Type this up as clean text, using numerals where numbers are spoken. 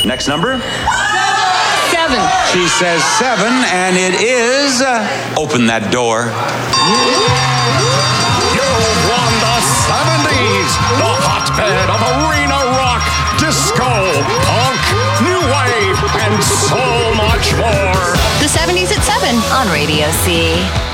Next number? 7. She says 7, and it is... open that door. You've won the 70s, the hotbed of arena rock, disco, punk, new wave, and so much more. The 70s at 7 on Radio C.